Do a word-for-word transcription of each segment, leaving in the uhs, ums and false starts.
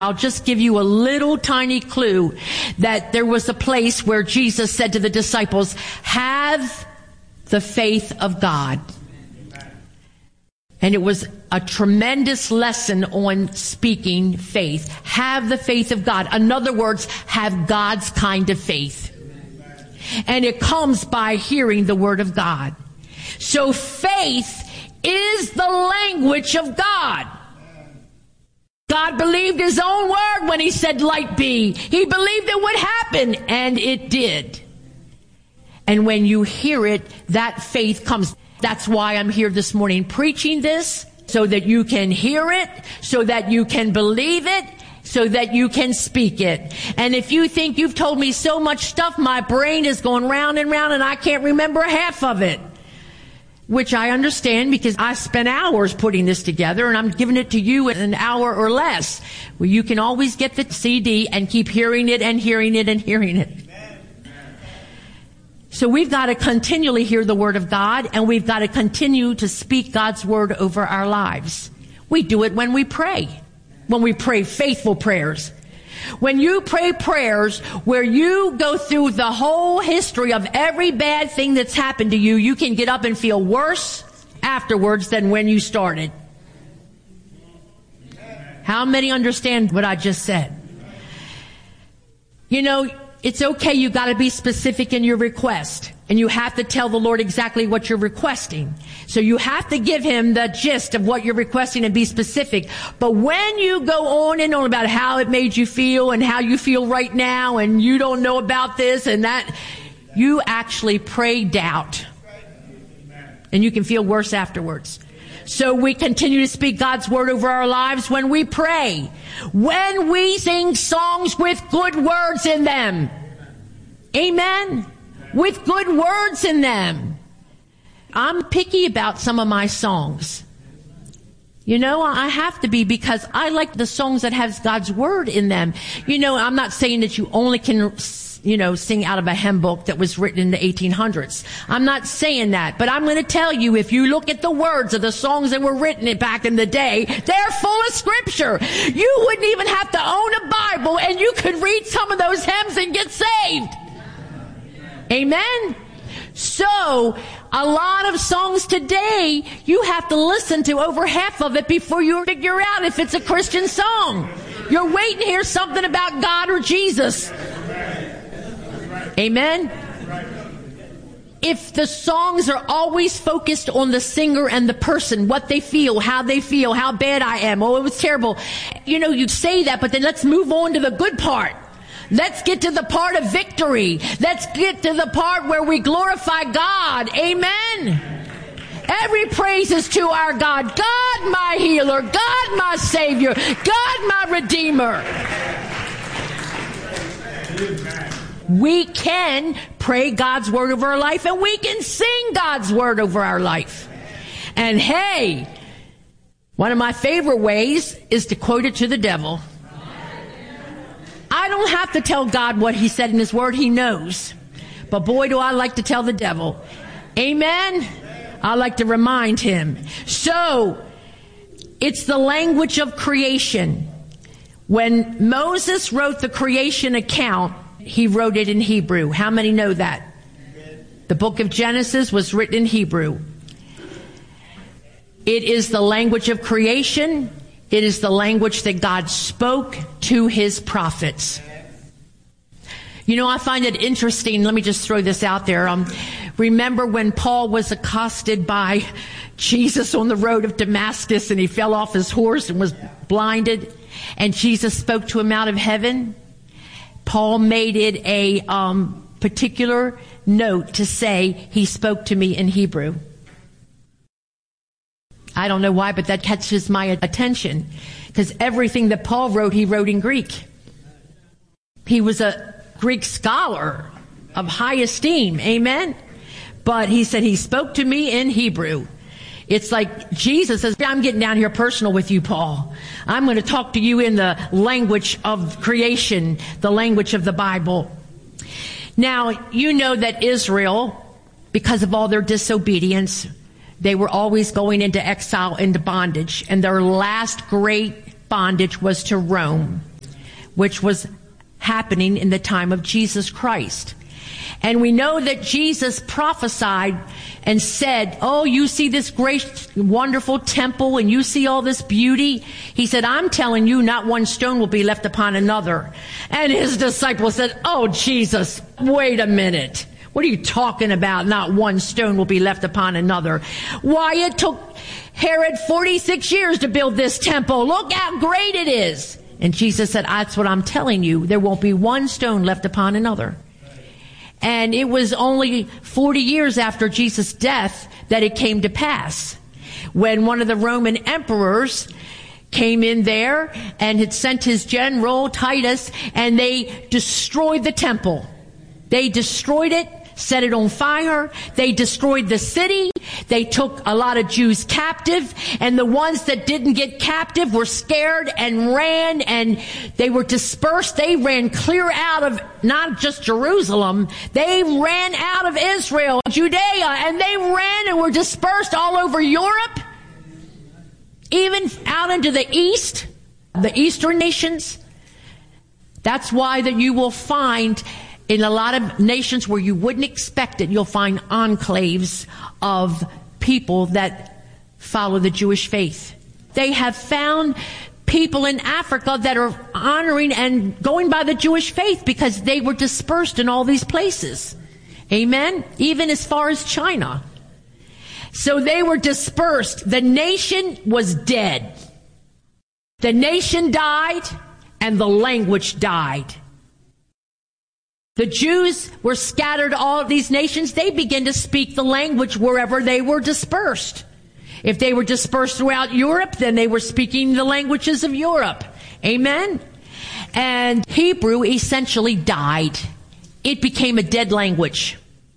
I'll just give you a little tiny clue that there was a place where Jesus said to the disciples, have the faith of God. And it was a tremendous lesson on speaking faith. Have the faith of God. In other words, have God's kind of faith. And it comes by hearing the word of God. So faith is the language of God. God believed his own word when he said, light be. He believed it would happen, and it did. And when you hear it, that faith comes. That's why I'm here this morning preaching this, so that you can hear it, so that you can believe it, so that you can speak it. And if you think you've told me so much stuff, my brain is going round and round and I can't remember half of it. Which I understand, because I spent hours putting this together, and I'm giving it to you in an hour or less. Well, you can always get the C D and keep hearing it and hearing it and hearing it. So we've got to continually hear the word of God, and we've got to continue to speak God's word over our lives. We do it when we pray, when we pray faithful prayers. When you pray prayers where you go through the whole history of every bad thing that's happened to you, you can get up and feel worse afterwards than when you started. How many understand what I just said? You know, it's okay, you got to be specific in your request. And you have to tell the Lord exactly what you're requesting. So you have to give him the gist of what you're requesting and be specific. But when you go on and on about how it made you feel and how you feel right now and you don't know about this and that, you actually pray doubt. And you can feel worse afterwards. So we continue to speak God's word over our lives when we pray. When we sing songs with good words in them. Amen. With good words in them. I'm picky about some of my songs. You know, I have to be, because I like the songs that has God's word in them. You know, I'm not saying that you only can, you know, sing out of a hymn book that was written in the eighteen hundreds. I'm not saying that, but I'm going to tell you, if you look at the words of the songs that were written back in the day, they're full of scripture. You wouldn't even have to own a Bible, and you could read some of those hymns and get saved. Amen? So, a lot of songs today, you have to listen to over half of it before you figure out if it's a Christian song. You're waiting to hear something about God or Jesus. Amen? If the songs are always focused on the singer and the person, what they feel, how they feel, how bad I am, oh, it was terrible. You know, you say that, but then let's move on to the good part. Let's get to the part of victory. Let's get to the part where we glorify God. Amen. Every praise is to our God. God, my healer. God, my savior. God, my redeemer. We can pray God's word over our life, and we can sing God's word over our life. And hey, one of my favorite ways is to quote it to the devil. I don't have to tell God what he said in his word. He knows. But boy, do I like to tell the devil. Amen? I like to remind him. So, it's the language of creation. When Moses wrote the creation account, he wrote it in Hebrew. How many know that? The book of Genesis was written in Hebrew. It is the language of creation. It is the language that God spoke to his prophets. You know, I find it interesting. Let me just throw this out there. Um, remember when Paul was accosted by Jesus on the road of Damascus, and he fell off his horse and was blinded, and Jesus spoke to him out of heaven? Paul made it a um, particular note to say he spoke to me in Hebrew. I don't know why, but that catches my attention, because everything that Paul wrote, he wrote in Greek. He was a Greek scholar of high esteem. Amen. But he said he spoke to me in Hebrew. It's like Jesus says, I'm getting down here personal with you, Paul. I'm going to talk to you in the language of creation, the language of the Bible. Now, you know that Israel, because of all their disobedience, they were always going into exile, into bondage. And their last great bondage was to Rome. which was happening in the time of Jesus Christ. And we know that Jesus prophesied and said, oh, you see this great, wonderful temple and you see all this beauty. He said, I'm telling you, not one stone will be left upon another. And his disciples said, oh, Jesus, wait a minute. What are you talking about? Not one stone will be left upon another. Why, it took Herod forty-six years to build this temple. Look how great it is. And Jesus said, that's what I'm telling you. There won't be one stone left upon another. And it was only forty years after Jesus' death that it came to pass, when one of the Roman emperors came in there and had sent his general Titus, and they destroyed the temple. They destroyed it, set it on fire. They destroyed the city. They took a lot of Jews captive, and the ones that didn't get captive were scared and ran, and they were dispersed. They ran clear out of not just Jerusalem. They ran out of Israel, Judea, and they ran and were dispersed all over Europe, even out into the east, the eastern nations. That's why that you will find in a lot of nations where you wouldn't expect it, you'll find enclaves of people that follow the Jewish faith. They have found people in Africa that are honoring and going by the Jewish faith because they were dispersed in all these places. Amen? Even as far as China. So they were dispersed. The nation was dead. The nation died and the language died. The Jews were scattered all of these nations. They began to speak the language wherever they were dispersed. If they were dispersed throughout Europe, then they were speaking the languages of Europe. Amen? And Hebrew essentially died. It became a dead language.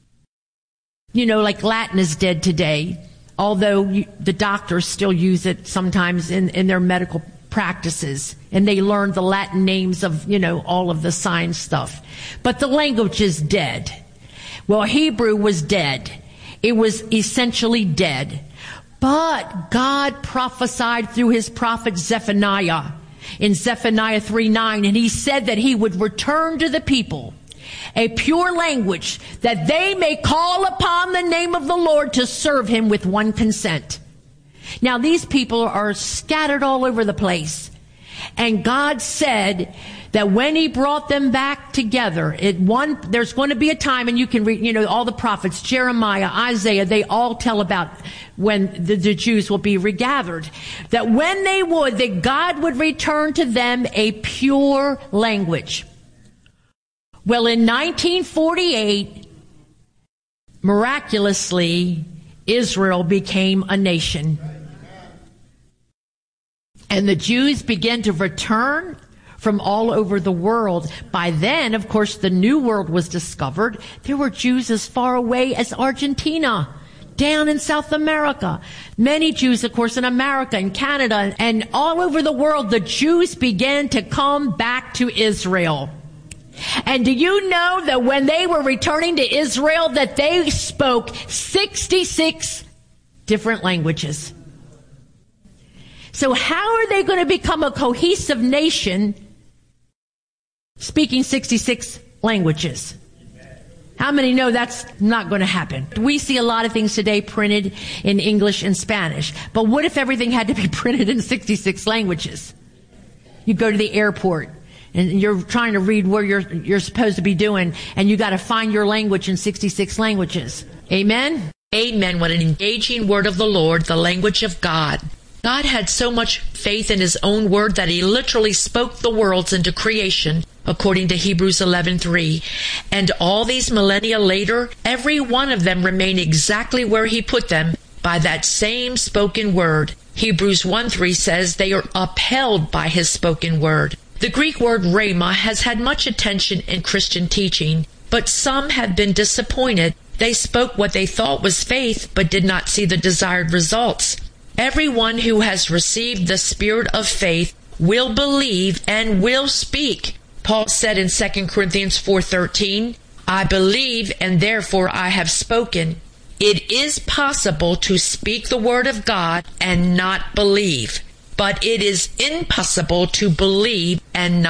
You know, like Latin is dead today, although you, the doctors still use it sometimes in, in their medical practices, and they learn the Latin names of, you know, all of the science stuff. But the language is dead. Well, Hebrew was dead. It was essentially dead. But God prophesied through his prophet Zephaniah in Zephaniah three nine, and he said that he would return to the people a pure language, that they may call upon the name of the Lord to serve him with one consent. Now, these people are scattered all over the place. And God said that when he brought them back together, it one, there's going to be a time, and you can read, you know, all the prophets, Jeremiah, Isaiah, they all tell about when the, the Jews will be regathered. That when they would, that God would return to them a pure language. Well, in nineteen forty-eight, miraculously, Israel became a nation. And the Jews began to return from all over the world. By then, of course, the New World was discovered. There were Jews as far away as Argentina, down in South America. Many Jews, of course, in America and Canada, and all over the world, the Jews began to come back to Israel. And do you know that when they were returning to Israel, that they spoke sixty-six different languages? So how are they going to become a cohesive nation speaking sixty-six languages? How many know that's not going to happen? We see a lot of things today printed in English and Spanish. But what if everything had to be printed in sixty-six languages? You go to the airport and you're trying to read where you're you're supposed to be doing, and you got to find your language in sixty-six languages. Amen? Amen. What an engaging word of the Lord, the language of God. God had so much faith in his own word that he literally spoke the worlds into creation, according to Hebrews eleven three. And all these millennia later, every one of them remain exactly where he put them by that same spoken word. Hebrews one three says they are upheld by his spoken word. The Greek word rhema has had much attention in Christian teaching, but some have been disappointed. They spoke what they thought was faith, but did not see the desired results. Everyone who has received the spirit of faith will believe and will speak. Paul said in Second Corinthians four thirteen, I believe and therefore I have spoken. It is possible to speak the word of God and not believe, but it is impossible to believe and not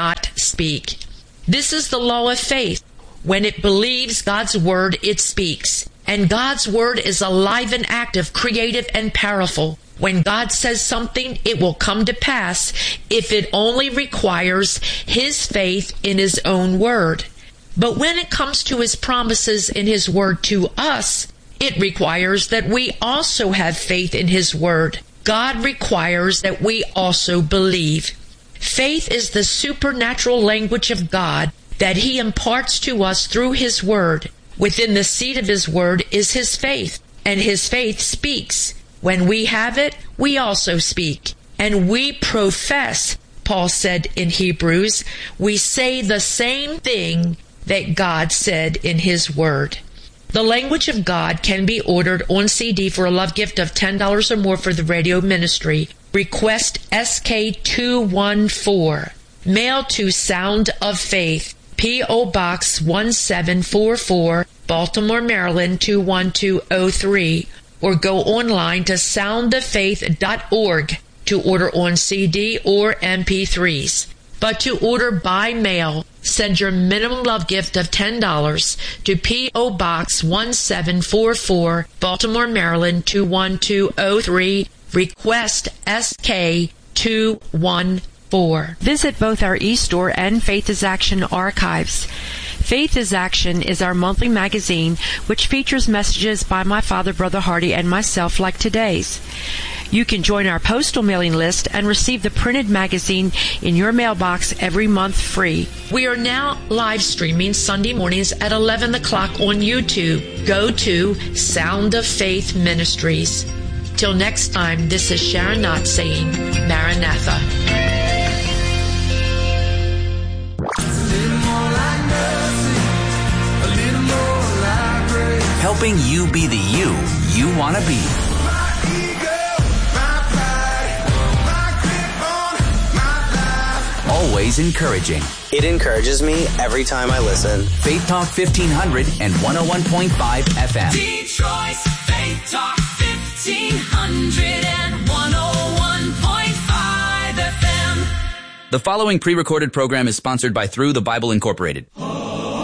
speak. This is the law of faith. When it believes God's word, it speaks. And God's word is alive and active, creative and powerful. When God says something, it will come to pass if it only requires His faith in His own word. But when it comes to His promises in His word to us, it requires that we also have faith in His word. God requires that we also believe. Faith is the supernatural language of God that He imparts to us through His word. Within the seed of His word is His faith, and His faith speaks. When we have it, we also speak. And we profess, Paul said in Hebrews, we say the same thing that God said in His word. The language of God can be ordered on C D for a love gift of ten dollars or more for the radio ministry. Request S K two one four. Mail to Sound of Faith, P O Box one seven four four, Baltimore, Maryland two one two oh three. Or go online to sound of faith dot org to order on C D or M P threes. But to order by mail, send your minimum love gift of ten dollars to P O Box one seven four four, Baltimore, Maryland two one two oh three. Request S K two one four. Visit both our eStore and Faith is Action archives. Faith is Action is our monthly magazine which features messages by my father, Brother Hardy, and myself like today's. You can join our postal mailing list and receive the printed magazine in your mailbox every month free. We are now live streaming Sunday mornings at eleven o'clock on YouTube. Go to Sound of Faith Ministries. Till next time, this is Sharon Knott saying, Maranatha. Helping you be the you you want to be. Always encouraging. It encourages me every time I listen. Faith Talk fifteen hundred and one oh one point five F M. Detroit's Faith Talk fifteen hundred and one oh one point five F M. The following pre-recorded program is sponsored by Through the Bible Incorporated.